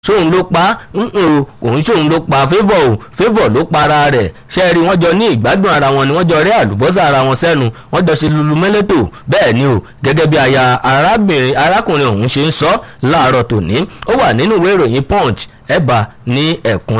sóun ló pa òun sóun ló pa Favour ló para rẹ̀ ṣe rí wọ́n jọ ní ìgbádùn ara wọn ni wọ́n jọ rí àlùbọ́sà ara wọn sẹ́nu wọ́n jọ ṣe lulu mẹ́lẹ́tò bẹ́ẹ̀ ni o gẹ́gẹ́ bí aya arákùnrin ọ̀hún ṣe ń sọ láàárọ̀ tòní ó wà nínú ìwé ìròyìn Punch ẹ̀bà ní ẹ̀kún